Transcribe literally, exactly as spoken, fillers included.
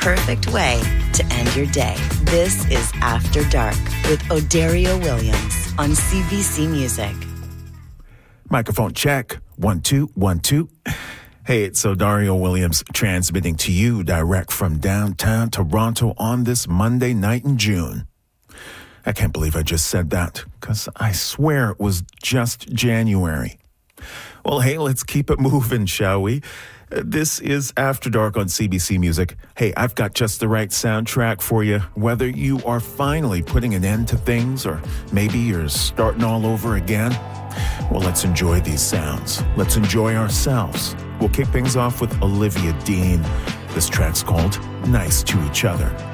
perfect way to end your day. This is After Dark with Odario Williams on C B C Music. Microphone check. One, two, one, two. Hey, it's Odario Williams transmitting to you direct from downtown Toronto on this Monday night in June. I can't believe I just said that, because I swear it was just January. Well, hey, let's keep it moving, shall we? This is After Dark on C B C Music. Hey, I've got just the right soundtrack for you, whether you are finally putting an end to things or maybe you're starting all over again. Well, let's enjoy these sounds. Let's enjoy ourselves. We'll kick things off with Olivia Dean. This track's called Nice to Each Other.